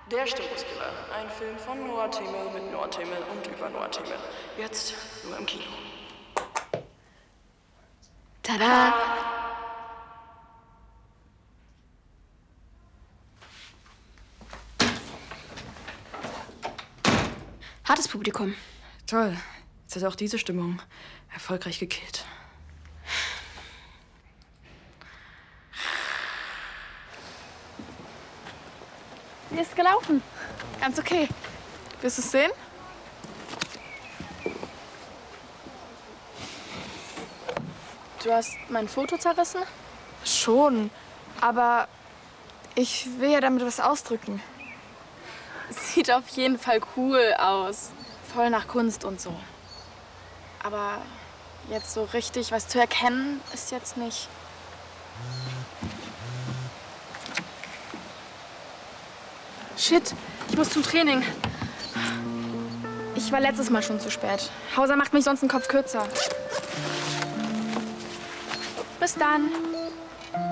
Der Stimmmuskiller. Ein Film von Noah Themel mit Noah Themel und über Noah Themel. Jetzt nur im Kino. Tada! Hartes Publikum. Toll. Jetzt hat auch diese Stimmung erfolgreich gekillt. Wie ist gelaufen? Ganz okay. Willst du es sehen? Du hast mein Foto zerrissen? Schon, aber ich will ja damit was ausdrücken. Sieht auf jeden Fall cool aus. Voll nach Kunst und so. Aber jetzt so richtig was zu erkennen, ist jetzt nicht. Shit, ich muss zum Training. Ich war letztes Mal schon zu spät. Hauser macht mich sonst den Kopf kürzer. Bis dann.